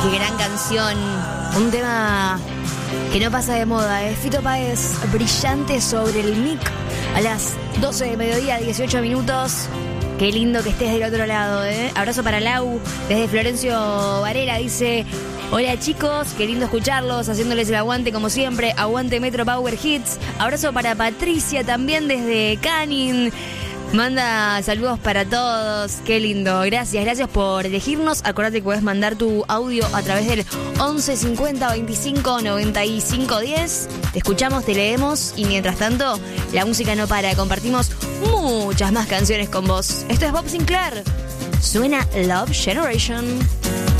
Qué gran canción. Un tema que no pasa de moda, ¿eh? Fito Páez, Brillante sobre el mic. A las 12 de mediodía, 18 minutos. Qué lindo que estés del otro lado, ¿eh? Abrazo para Lau, desde Florencio Varela, dice: hola chicos, qué lindo escucharlos, haciéndoles el aguante como siempre. Aguante Metro Power Hits. Abrazo para Patricia también desde Canning. Manda saludos para todos, qué lindo, gracias por elegirnos. Acordate que puedes mandar tu audio a través del 11 50 25 95 10. Te escuchamos, te leemos y mientras tanto la música no para. Compartimos muchas más canciones con vos. Esto es Bob Sinclair, suena Love Generation.